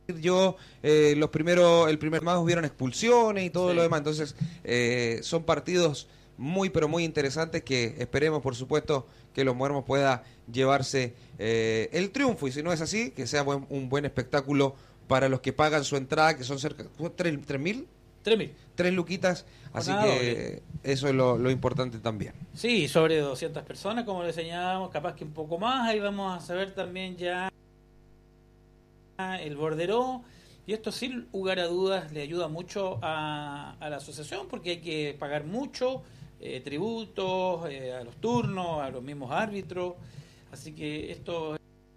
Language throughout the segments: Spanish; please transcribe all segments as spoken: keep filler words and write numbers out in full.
yo, eh, los primeros, el primer más hubieron expulsiones y todo Sí. lo demás, entonces eh, son partidos muy pero muy interesantes que esperemos por supuesto que los Muermos pueda llevarse eh, el triunfo, y si no es así, que sea buen, un buen espectáculo para los que pagan su entrada, que son cerca de tres mil, tres mil. tres luquitas, así Jornada que doble. eso es lo, lo importante también. Sí, sobre doscientas personas, como le señalábamos, capaz que un poco más. Ahí vamos a saber también ya el borderó. Y esto sin lugar a dudas le ayuda mucho a, a la asociación, porque hay que pagar mucho, eh, tributos, eh, a los turnos, a los mismos árbitros. Así que esto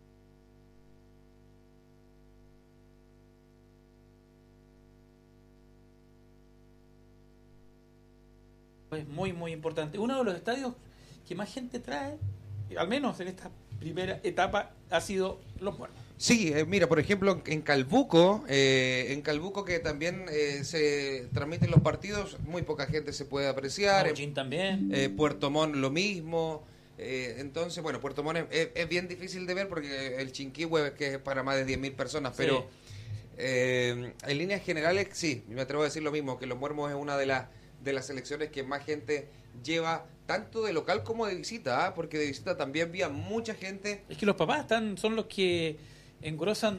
es muy, muy importante. Uno de los estadios que más gente trae, al menos en esta primera etapa, ha sido Los Muermos. Sí, eh, mira, por ejemplo, en Calbuco, eh, en Calbuco que también eh, se transmiten los partidos, muy poca gente se puede apreciar. Maullín también. Eh, Puerto Montt lo mismo. Eh, entonces, bueno, Puerto Montt es, es, es bien difícil de ver porque el Chinquihue, que es para más de diez mil personas, pero Sí. eh, en líneas generales, sí, me atrevo a decir lo mismo, que Los Muermos es una de las de las selecciones que más gente lleva, tanto de local como de visita, ¿eh? Porque de visita también vi a mucha gente. Es que los papás están, son los que engrosan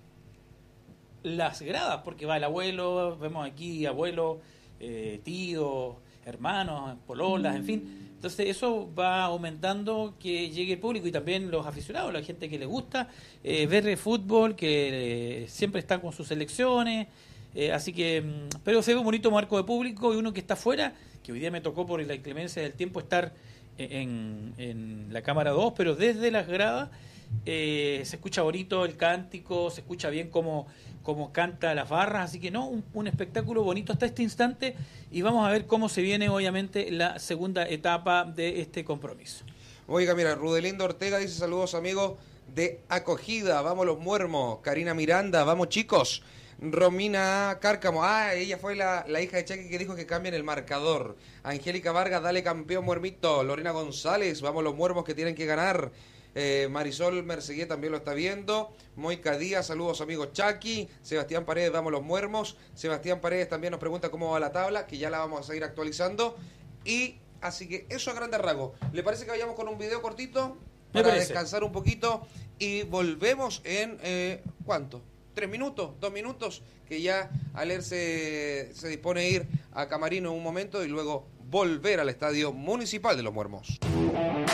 las gradas, porque va el abuelo, vemos aquí abuelo, eh, tío, hermanos, pololas, en fin. Entonces eso va aumentando que llegue el público y también los aficionados, la gente que le gusta eh, ver fútbol, que eh, siempre está con sus selecciones. Eh, así que, pero se ve un bonito marco de público, y uno que está afuera, que hoy día me tocó por la inclemencia del tiempo estar en, en la cámara dos, pero desde las gradas eh, se escucha bonito el cántico, se escucha bien cómo, cómo canta las barras, así que no, un, un espectáculo bonito hasta este instante, y vamos a ver cómo se viene obviamente la segunda etapa de este compromiso. Oiga, mira, Rudelindo Ortega dice saludos amigos de acogida, vamos Los Muermos. Karina Miranda, vamos chicos. Romina Cárcamo, ah, ella fue la, la hija de Cheque que dijo que cambien el marcador. Angélica Vargas, dale campeón Muermito. Lorena González, vamos Los Muermos que tienen que ganar. Eh, Marisol Mercegué también lo está viendo. Moica Díaz, saludos amigos Chaki. Sebastián Paredes, vamos Los Muermos. Sebastián Paredes también nos pregunta cómo va la tabla, que ya la vamos a seguir actualizando. Y así que eso a grandes rasgos. ¿Le parece que vayamos con un video cortito? Me Para parece. descansar un poquito y volvemos en, eh, ¿cuánto? Tres minutos, dos minutos, que ya Aler se, se dispone a ir a Camarino en un momento y luego volver al Estadio Municipal de Los Muermos.